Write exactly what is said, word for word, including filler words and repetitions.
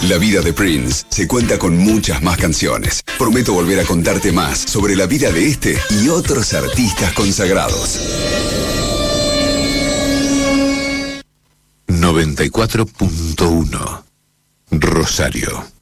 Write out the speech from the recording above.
La vida de Prince se cuenta con muchas más canciones. Prometo volver a contarte más sobre la vida de este y otros artistas consagrados. noventa y cuatro punto uno Rosario.